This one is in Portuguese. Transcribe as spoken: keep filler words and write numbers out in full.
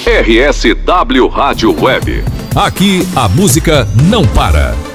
R S W Rádio Web. Aqui a música não para.